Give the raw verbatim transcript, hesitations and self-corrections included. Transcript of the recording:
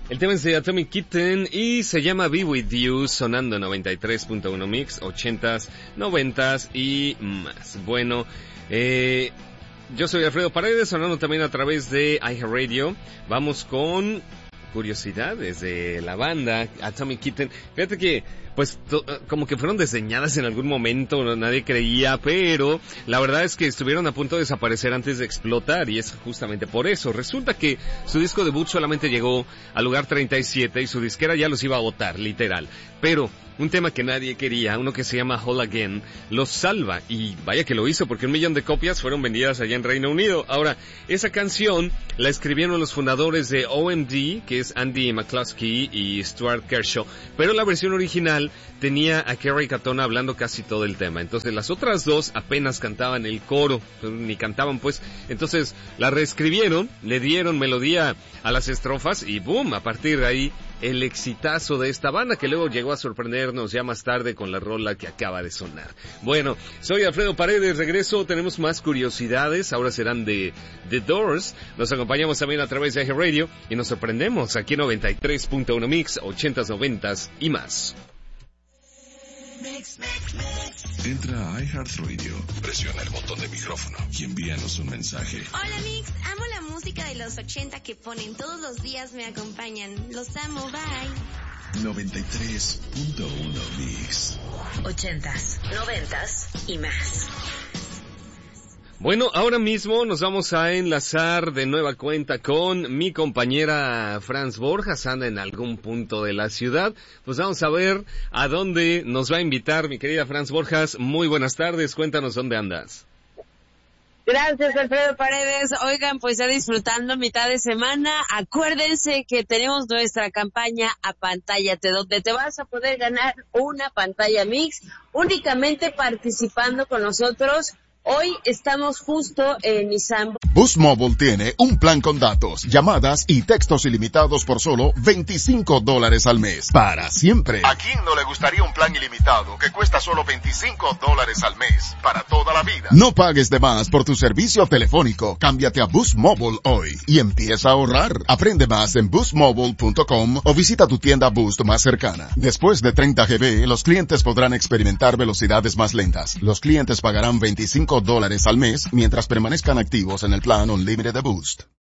El tema es de Atomic Kitten y se llama Be With You, sonando noventa y tres punto uno Mix, ochentas, noventas y más. Bueno, eh, yo soy Alfredo Paredes, sonando también a través de iHeartRadio. Vamos con curiosidades de la banda Atomic Kitten. Fíjate que pues to, como que fueron desdeñadas en algún momento, no, nadie creía, pero la verdad es que estuvieron a punto de desaparecer antes de explotar, y es justamente por eso. Resulta que su disco debut solamente llegó al lugar treinta y siete y su disquera ya los iba a botar, literal. Pero un tema que nadie quería, uno que se llama Whole Again, los salva, y vaya que lo hizo, porque un millón de copias fueron vendidas allá en Reino Unido. Ahora, esa canción la escribieron los fundadores de O M D, que es Andy McCluskey y Stuart Kershaw, pero la versión original tenía a Kerry Katona hablando casi todo el tema. Entonces las otras dos apenas cantaban el coro, ni cantaban pues. Entonces la reescribieron, le dieron melodía a las estrofas y boom, a partir de ahí el exitazo de esta banda, que luego llegó a sorprendernos ya más tarde con la rola que acaba de sonar. Bueno, soy Alfredo Paredes, regreso, tenemos más curiosidades, ahora serán de The Doors. Nos acompañamos también a través de iHeartRadio y nos sorprendemos aquí en noventa y tres punto uno Mix, ochentas, noventas y más. Mix, mix, mix. Entra a iHeartRadio, presiona el botón de micrófono y envíanos un mensaje. Hola Mix, amo la música de los ochenta que ponen todos los días, me acompañan. Los amo, bye. noventa y tres punto uno Mix. Ochentas, noventas y más. Bueno, ahora mismo nos vamos a enlazar de nueva cuenta con mi compañera Franz Borjas, anda en algún punto de la ciudad. Pues vamos a ver a dónde nos va a invitar mi querida Franz Borjas. Muy buenas tardes, cuéntanos dónde andas. Gracias, Alfredo Paredes. Oigan, pues ya disfrutando mitad de semana. Acuérdense que tenemos nuestra campaña Apantállate, donde te vas a poder ganar una pantalla Mix únicamente participando con nosotros. Hoy estamos justo en Nissan. Boost Mobile tiene un plan con datos, llamadas y textos ilimitados por solo veinticinco dólares al mes. Para siempre. ¿A quién no le gustaría un plan ilimitado que cuesta solo veinticinco dólares al mes? Para toda la vida. No pagues de más por tu servicio telefónico. Cámbiate a Boost Mobile hoy y empieza a ahorrar. Aprende más en boost mobile punto com o visita tu tienda Boost más cercana. Después de treinta gigabytes, los clientes podrán experimentar velocidades más lentas. Los clientes pagarán veinticinco dólares al mes mientras permanezcan activos en el plan Unlimited de Boost.